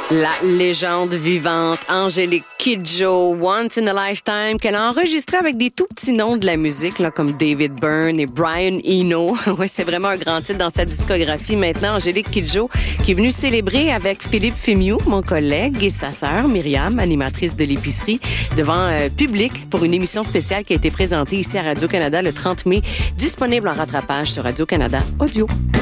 La légende vivante, Angélique Kidjo, Once in a Lifetime, qu'elle a enregistré avec des tout petits noms de la musique, là, comme David Byrne et Brian Eno. Ouais, c'est vraiment un grand titre dans sa discographie. Maintenant, Angélique Kidjo, qui est venue célébrer avec Philippe Fémiou, mon collègue, et sa sœur Myriam, animatrice de l'épicerie, devant public pour une émission spéciale qui a été présentée ici à Radio-Canada le 30 mai, disponible en rattrapage sur Radio-Canada Audio.